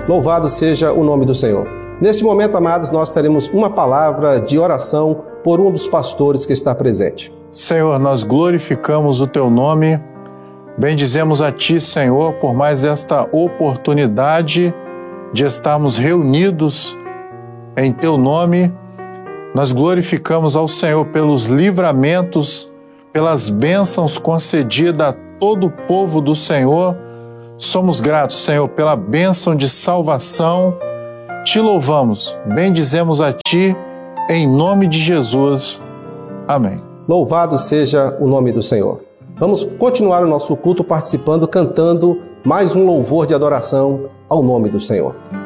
Louvado seja o nome do Senhor. Neste momento, amados, nós teremos uma palavra de oração por um dos pastores que está presente. Senhor, nós glorificamos o Teu nome, bendizemos a Ti, Senhor, por mais esta oportunidade de estarmos reunidos em Teu nome. Nós glorificamos ao Senhor pelos livramentos, pelas bênçãos concedidas a todo o povo do Senhor. Somos gratos, Senhor, pela bênção de salvação. Te louvamos, bendizemos a Ti, em nome de Jesus. Amém. Louvado seja o nome do Senhor. Vamos continuar o nosso culto participando, cantando mais um louvor de adoração ao nome do Senhor.